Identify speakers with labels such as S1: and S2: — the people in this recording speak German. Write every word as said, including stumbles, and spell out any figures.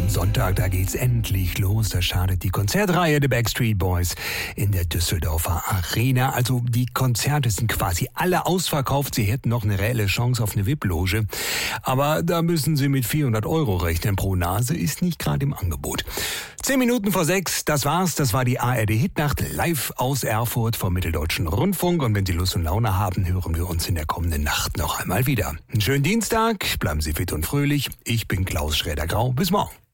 S1: Sonntag, da geht's endlich los. Da startet die Konzertreihe der Backstreet Boys in der Düsseldorfer Arena. Also die Konzerte sind quasi alle ausverkauft. Sie hätten noch eine reelle Chance auf eine V I P-Loge. Aber da müssen Sie mit vierhundert Euro rechnen. Pro Nase ist nicht gerade im Angebot. Zehn Minuten vor sechs, das war's. Das war die A R D-Hitnacht live aus Erfurt vom Mitteldeutschen Rundfunk. Und wenn Sie Lust und Laune haben, hören wir uns in der kommenden Nacht noch einmal wieder. Einen schönen Dienstag, bleiben Sie fit und fröhlich. Ich bin Klaus Schräder-Grau. Bis morgen.